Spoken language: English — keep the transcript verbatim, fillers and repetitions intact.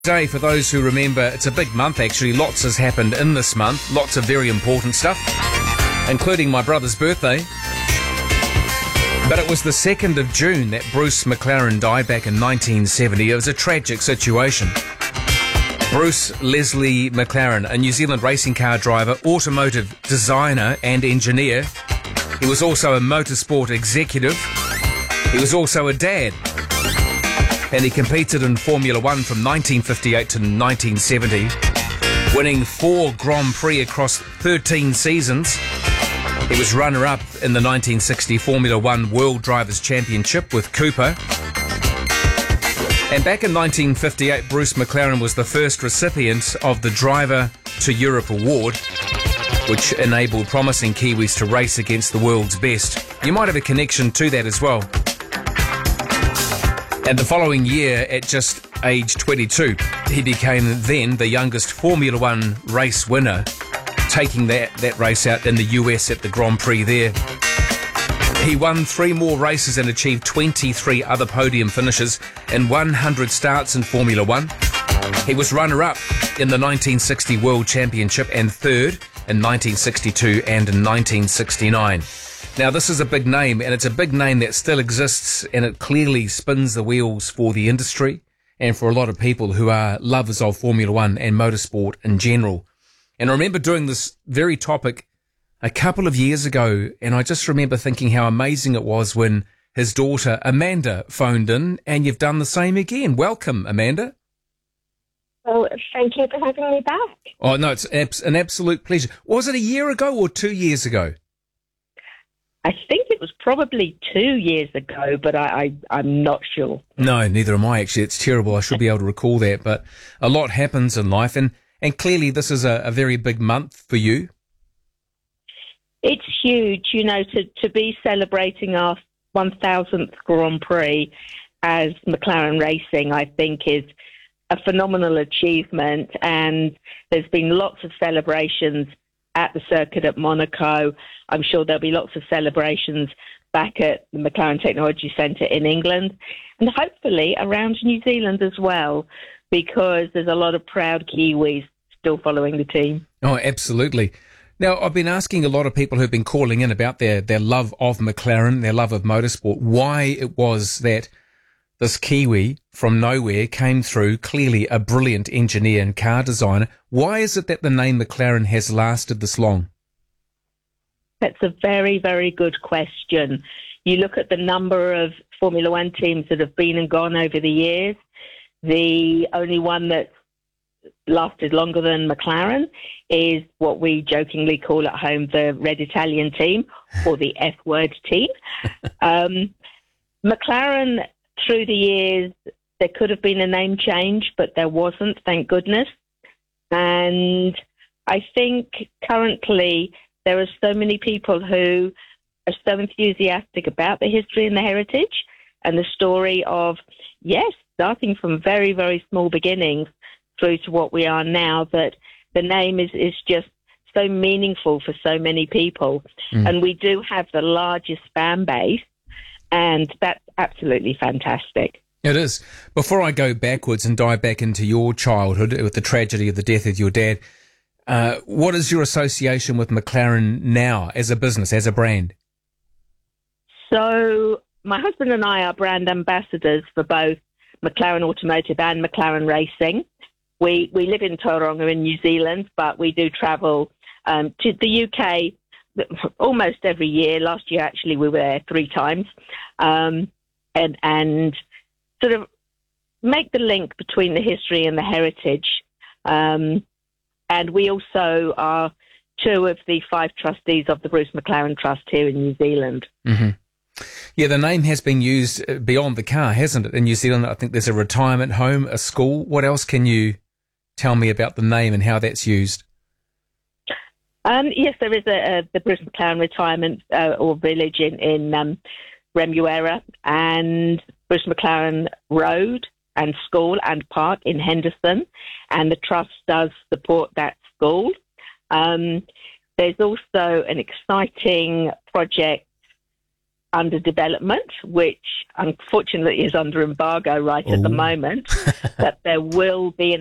Day, for those who remember, it's a big month actually. Lots has happened in this month. Lots of very important stuff, including my brother's birthday. But it was the second of June that Bruce McLaren died back in nineteen seventy. It was a tragic situation. Bruce Leslie McLaren, a New Zealand racing car driver, automotive designer and engineer. He was also a motorsport executive. He was also a dad. And he competed in Formula One from nineteen fifty-eight to nineteen seventy, winning four Grand Prix across thirteen seasons. He was runner-up in the nineteen sixty Formula One World Drivers' Championship with Cooper. And back in nineteen fifty-eight, Bruce McLaren was the first recipient of the Driver to Europe Award, which enabled promising Kiwis to race against the world's best. You might have a connection to that as well. And the following year, at just age twenty-two, he became then the youngest Formula One race winner, taking that, that race out in the U S at the Grand Prix there. He won three more races and achieved twenty-three other podium finishes in one hundred starts in Formula One. He was runner-up in the nineteen sixty World Championship and third in nineteen sixty-two and in nineteen sixty-nine. Now, this is a big name, and it's a big name that still exists, and it clearly spins the wheels for the industry and for a lot of people who are lovers of Formula One and motorsport in general. And I remember doing this very topic a couple of years ago, and I just remember thinking how amazing it was when his daughter Amanda phoned in, and you've done the same again. Welcome, Amanda. Well, thank you for having me back. Oh, no, it's abs- an absolute pleasure. Was it a year ago or two years ago? I think it was probably two years ago, but I, I, I'm not sure. No, neither am I, actually. It's terrible. I should be able to recall that. But a lot happens in life, and, and clearly this is a, a very big month for you. It's huge, you know, to, to be celebrating our one thousandth Grand Prix as McLaren Racing, I think, is a phenomenal achievement. And there's been lots of celebrations at the circuit at Monaco. I'm sure there'll be lots of celebrations back at the McLaren Technology Centre in England, and hopefully around New Zealand as well, because there's a lot of proud Kiwis still following the team. Oh, absolutely. Now, I've been asking a lot of people who've been calling in about their, their love of McLaren, their love of motorsport, why it was that this Kiwi from nowhere came through, clearly a brilliant engineer and car designer. Why is it that the name McLaren has lasted this long? That's a very, very good question. You look at the number of Formula One teams that have been and gone over the years. The only one that's lasted longer than McLaren is what we jokingly call at home the Red Italian team, or the F-word team. um, McLaren, through the years, there could have been a name change, but there wasn't, thank goodness. And I think currently there are so many people who are so enthusiastic about the history and the heritage and the story of, yes, starting from very, very small beginnings through to what we are now, that the name is, is just so meaningful for so many people. Mm. And we do have the largest fan base, and that's absolutely fantastic. It is. Before I go backwards and dive back into your childhood with the tragedy of the death of your dad, uh, what is your association with McLaren now as a business, as a brand? So my husband and I are brand ambassadors for both McLaren Automotive and McLaren Racing. We we live in Tauranga in New Zealand, but we do travel um, to the U K almost every year. Last year, actually, we were there three times, um, and and sort of make the link between the history and the heritage. Um, and we also are two of the five trustees of the Bruce McLaren Trust here in New Zealand. Mm-hmm. Yeah, the name has been used beyond the car, hasn't it? In New Zealand, I think there's a retirement home, a school. What else can you tell me about the name and how that's used? Um, yes, there is a, a the Bruce McLaren Retirement uh, or Village in, in um, Remuera, and Bruce McLaren Road and School and Park in Henderson, and the Trust does support that school. Um, there's also an exciting project under development, which unfortunately is under embargo right at the moment, that there will be an